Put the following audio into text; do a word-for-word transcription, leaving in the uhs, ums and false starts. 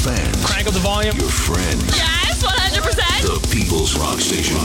fans. Crank up the volume. Your friends. Yes, one hundred percent. The People's Rock Station.